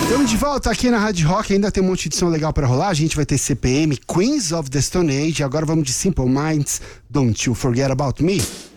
Estamos de volta aqui na Rádio Rock, ainda tem um monte de som legal pra rolar. A gente vai ter CPM, Queens of the Stone Age, agora vamos de Simple Minds, Don't You Forget About Me.